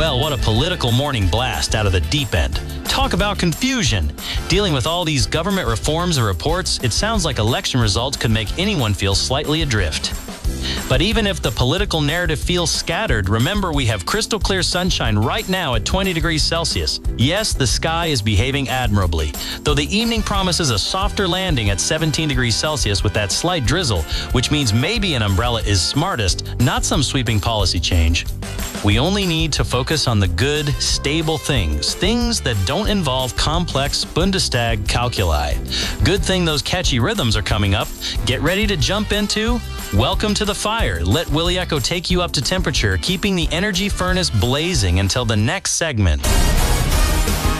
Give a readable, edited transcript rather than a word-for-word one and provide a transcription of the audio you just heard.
Well, what a political morning blast out of the deep end. Talk about confusion. Dealing with all these government reforms or reports, it sounds like election results could make anyone feel slightly adrift. But even if the political narrative feels scattered, remember we have crystal clear sunshine right now at 20 degrees Celsius. Yes, the sky is behaving admirably, though the evening promises a softer landing at 17 degrees Celsius with that slight drizzle, which means maybe an umbrella is smartest, not some sweeping policy change. We only need to focus on the good, stable things that don't involve complex Bundestag calculi. Good thing those catchy rhythms are coming up. Get ready to jump into Welcome to the Fire. Let Willie Echo take you up to temperature, keeping the energy furnace blazing until the next segment.